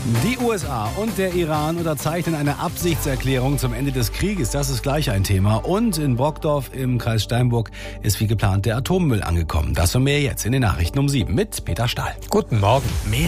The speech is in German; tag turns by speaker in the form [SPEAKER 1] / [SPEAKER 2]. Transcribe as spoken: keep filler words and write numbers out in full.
[SPEAKER 1] Die U S A und der Iran unterzeichnen eine Absichtserklärung zum Ende des Krieges. Das ist gleich ein Thema. Und in Brockdorf im Kreis Steinburg ist wie geplant der Atommüll angekommen. Das und mehr jetzt in den Nachrichten um sieben mit Peter Stahl.
[SPEAKER 2] Guten Morgen.
[SPEAKER 1] Mehr